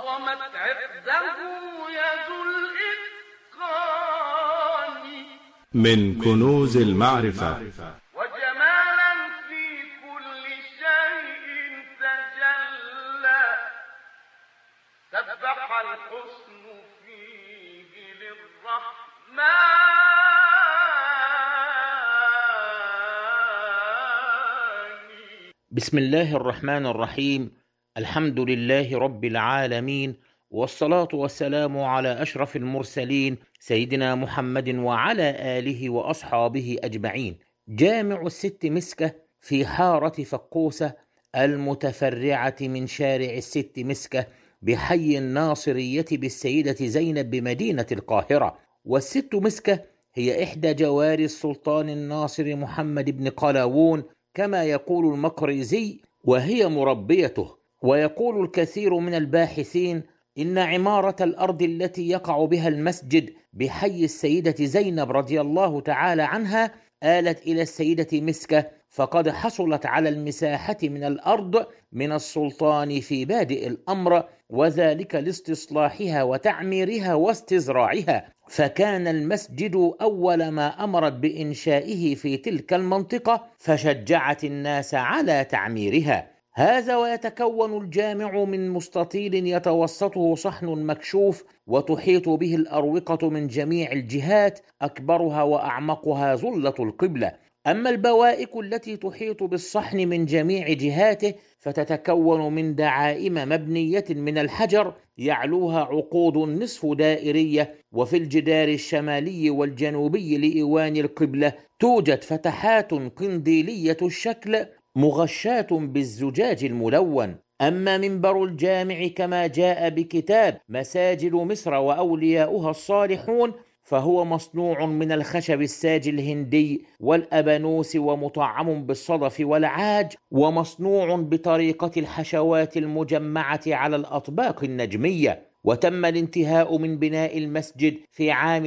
وضمت عقده يد الإتقان من كنوز المعرفة وجمالا في كل شيء تجلى سبح الحسن فيه للرحمن بسم الله الرحمن الرحيم. الحمد لله رب العالمين، والصلاة والسلام على أشرف المرسلين سيدنا محمد وعلى آله وأصحابه أجمعين. جامع الست مسكة في حارة فقوسة المتفرعة من شارع الست مسكة بحي الناصرية بالسيدة زينب بمدينة القاهرة. والست مسكة هي إحدى جواري السلطان الناصر محمد بن قلاوون كما يقول المقريزي، وهي مربيته. ويقول الكثير من الباحثين إن عمارة الأرض التي يقع بها المسجد بحي السيدة زينب رضي الله تعالى عنها آلت إلى السيدة مسكة، فقد حصلت على المساحة من الأرض من السلطان في بادئ الأمر، وذلك لاستصلاحها وتعميرها واستزراعها، فكان المسجد أول ما أمرت بإنشائه في تلك المنطقة، فشجعت الناس على تعميرها. هذا ويتكون الجامع من مستطيل يتوسطه صحن مكشوف وتحيط به الأروقة من جميع الجهات، أكبرها وأعمقها ظلة القبلة. أما البوائك التي تحيط بالصحن من جميع جهاته فتتكون من دعائم مبنية من الحجر يعلوها عقود نصف دائرية، وفي الجدار الشمالي والجنوبي لإيوان القبلة توجد فتحات قنديلية الشكل مغشاة بالزجاج الملون. أما منبر الجامع كما جاء بكتاب مساجد مصر وأولياؤها الصالحون فهو مصنوع من الخشب الساج الهندي والأبانوس ومطعم بالصدف والعاج، ومصنوع بطريقة الحشوات المجمعة على الأطباق النجمية. وتم الانتهاء من بناء المسجد في عام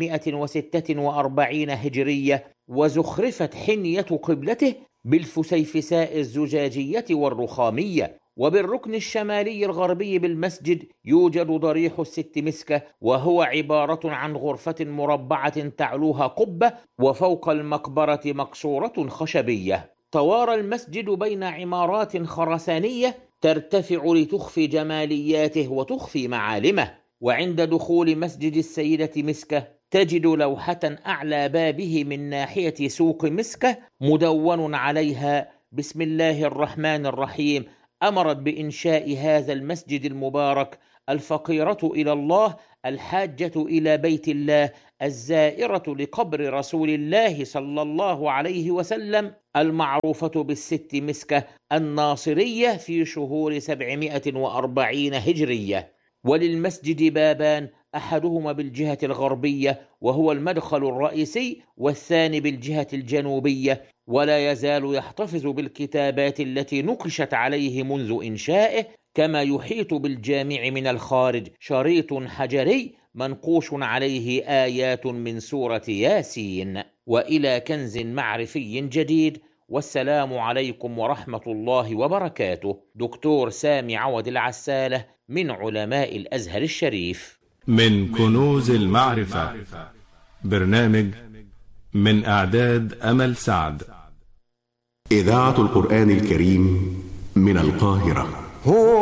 746 هجرية، وزخرفت حنية قبلته بالفسيفساء الزجاجية والرخامية. وبالركن الشمالي الغربي بالمسجد يوجد ضريح الست مسكة، وهو عبارة عن غرفة مربعة تعلوها قبة، وفوق المقبرة مقصورة خشبية. توارى المسجد بين عمارات خرسانية ترتفع لتخفي جمالياته وتخفي معالمه. وعند دخول مسجد السيدة مسكة تجد لوحة أعلى بابه من ناحية سوق مسكة مدون عليها بسم الله الرحمن الرحيم: أمرت بإنشاء هذا المسجد المبارك الفقيرة إلى الله، الحاجة إلى بيت الله، الزائرة لقبر رسول الله صلى الله عليه وسلم، المعروفة بالست مسكة الناصرية في شهور 740 هجرية. وللمسجد بابان، أحدهما بالجهة الغربية وهو المدخل الرئيسي، والثاني بالجهة الجنوبية، ولا يزال يحتفظ بالكتابات التي نقشت عليه منذ إنشائه، كما يحيط بالجامع من الخارج شريط حجري منقوش عليه آيات من سورة ياسين. وإلى كنز معرفي جديد، والسلام عليكم ورحمة الله وبركاته. دكتور سامي عوض العسالة من علماء الأزهر الشريف. من كنوز المعرفة، برنامج من إعداد أمل سعد. إذاعة القرآن الكريم من القاهرة.